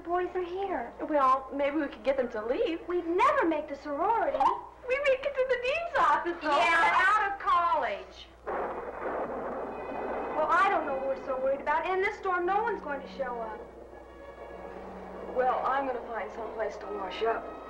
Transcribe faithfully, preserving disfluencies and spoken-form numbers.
boys are here. Well, maybe we could get them to leave. We'd never make the sorority. We make it to the dean's office, though. Yeah, out of college. Well, I don't know what we're so worried about. In this storm, no one's going to show up. Well, I'm going to find some place to wash up.